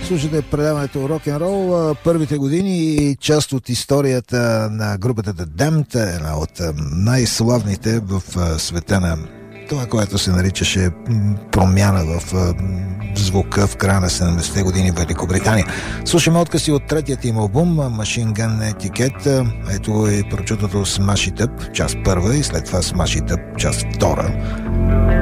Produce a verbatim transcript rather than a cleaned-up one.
Слушате предаването Рок-н-рол, първите години и част от историята на групата The Damned, една от най-славните в света на това, което се наричаше промяна в звука в края на седемдесетте години в Великобритания. Слушаме откъси от третият им албум Machine Gun Etiquette. Ето е прочутото Smash It Up, част първа, и след това Smash It Up, част втора.